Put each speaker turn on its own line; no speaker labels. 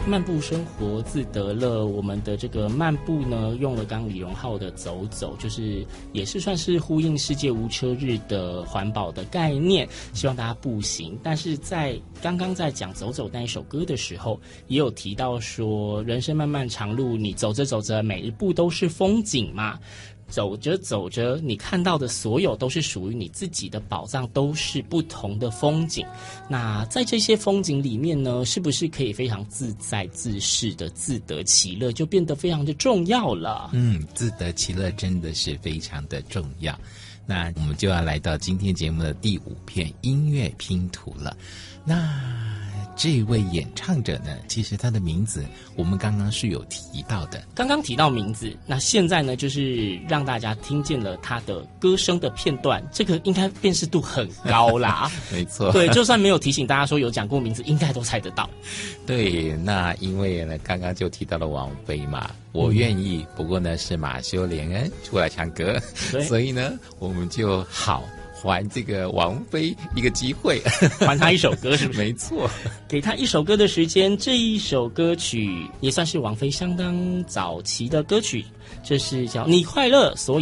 漫步生活自得乐，我们的这个漫步呢，用了刚李荣浩的走走，就是也是算是呼应世界无车日的环保的概念，希望大家步行。但是在刚刚在讲走走那一首歌的时候，也有提到说，人生漫漫长路，你走着走着，每一步都是风景嘛。走着走着，你看到的所有都是属于你自己的宝藏，都是不同的风景。那在这些风景里面呢，是不是可以非常自在自适的自得其乐，就变得非常的重要了。
自得其乐真的是非常的重要。那我们就要来到今天节目的第5片音乐拼图了。那这位演唱者呢，其实他的名字我们刚刚是有提到的，
刚刚提到名字，那现在呢，就是让大家听见了他的歌声的片段，这个应该辨识度很高啦。
没错，
对，就算没有提醒大家说有讲过名字，应该都猜得到。
对，那因为呢，刚刚就提到了王菲嘛，我愿意，不过呢是马修·连恩出来唱歌，所以呢，我们就好还这个王菲一个机会，
还她一首歌，是不是？
没错，
给她一首歌的时间。这一首歌曲也算是王菲相当早期的歌曲，这是叫《你快乐所以》。